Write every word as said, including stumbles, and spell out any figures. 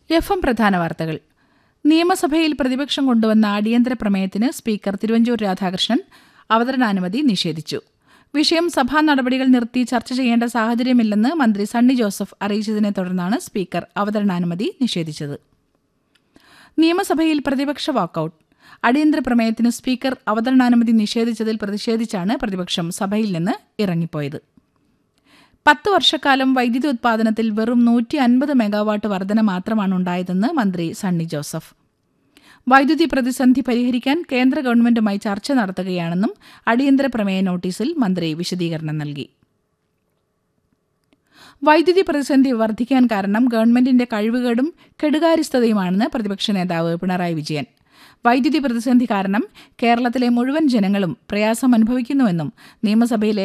F M പ്രധാന വാർത്തകൾ. നിയമസഭയിൽ പ്രതിപക്ഷം കൊണ്ടുവന്ന അടിയന്തര പ്രമേയത്തിന് സ്പീക്കർ തിരുവഞ്ചൂർ രാധാകൃഷ്ണൻ അവതരണാനുമതി നിഷേധിച്ചു. വിഷയം സഭാ നടപടികൾ നിർത്തി ചർച്ച ചെയ്യേണ്ട സാഹചര്യമില്ലെന്ന് മന്ത്രി സണ്ണി ജോസഫ് അറിയിച്ചതിനെ തുടർന്നാണ് സ്പീക്കർ അവതരണാനുമതി നിഷേധിച്ചത്. നിയമസഭയിൽ പ്രതിപക്ഷ വാക്കൌട്ട്. അടിയന്തര പ്രമേയത്തിന് സ്പീക്കർ അവതരണാനുമതി നിഷേധിച്ചതിൽ പ്രതിഷേധിച്ചാണ് പ്രതിപക്ഷം സഭയിൽ നിന്ന് ഇറങ്ങിപ്പോയത്. പത്ത് വർഷക്കാലം വൈദ്യുതി ഉത്പാദനത്തിൽ വെറും നൂറ്റി അൻപത് മെഗാവാട്ട് വർധന മാത്രമാണ് ഉണ്ടായതെന്ന് മന്ത്രി സണ്ണി ജോസഫ്. വൈദ്യുതി പ്രതിസന്ധി പരിഹരിക്കാൻ കേന്ദ്ര ഗവൺമെന്റുമായി ചർച്ച നടത്തുകയാണെന്നും അടിയന്തര പ്രമേയ നോട്ടീസിൽ മന്ത്രി വിശദീകരണം നൽകി. വൈദ്യുതി പ്രതിസന്ധി വർദ്ധിക്കാൻ കാരണം ഗവൺമെന്റിന്റെ കഴിവുകേടും കെടുകാര്യസ്ഥതയുമാണെന്ന് പ്രതിപക്ഷ നേതാവ് പിണറായി വിജയൻ. വൈദ്യുതി പ്രതിസന്ധി കാരണം കേരളത്തിലെ മുഴുവൻ ജനങ്ങളും പ്രയാസം അനുഭവിക്കുന്നുവെന്നും നിയമസഭയിലെ